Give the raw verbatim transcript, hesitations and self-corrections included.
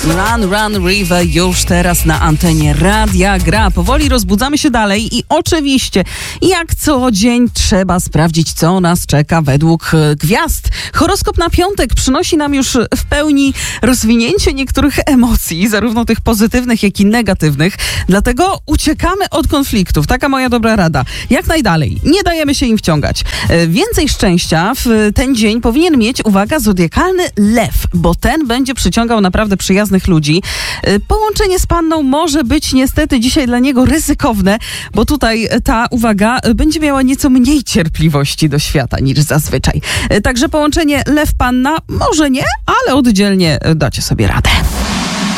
Run, Run River już teraz na antenie Radia Gra. Powoli rozbudzamy się dalej i oczywiście jak co dzień trzeba sprawdzić, co nas czeka według gwiazd. Horoskop na piątek przynosi nam już w pełni rozwinięcie niektórych emocji, zarówno tych pozytywnych, jak i negatywnych. Dlatego uciekamy od konfliktów. Taka moja dobra rada. Jak najdalej. Nie dajemy się im wciągać. Więcej szczęścia w ten dzień powinien mieć, uwaga, zodiakalny lew, bo ten będzie przyciągał naprawdę przyjaznych ludzi. Połączenie z panną może być niestety dzisiaj dla niego ryzykowne, bo tutaj ta, uwaga, będzie miała nieco mniej cierpliwości do świata niż zazwyczaj. Także połączenie lew-panna może nie, ale oddzielnie dacie sobie radę.